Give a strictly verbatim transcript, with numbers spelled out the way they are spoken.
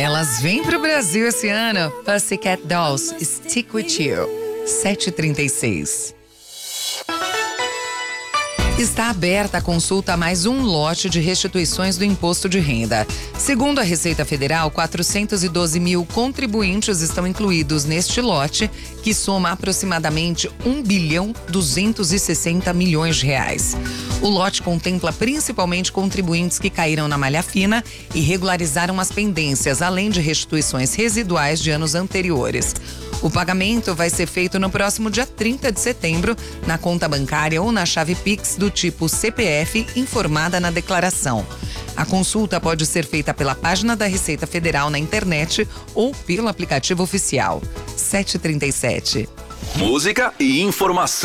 Elas vêm pro Brasil esse ano. Pussycat Dolls, Stick With You. sete e trinta e seis. Está aberta a consulta a mais um lote de restituições do imposto de renda. Segundo a Receita Federal, quatrocentos e doze mil contribuintes estão incluídos neste lote, que soma aproximadamente um bilhão duzentos e sessenta milhões de reais. O lote contempla principalmente contribuintes que caíram na malha fina e regularizaram as pendências, além de restituições residuais de anos anteriores. O pagamento vai ser feito no próximo dia trinta de setembro, na conta bancária ou na chave Pix do tipo C P F informada na declaração. A consulta pode ser feita pela página da Receita Federal na internet ou pelo aplicativo oficial. sete e trinta e sete. Música e informação.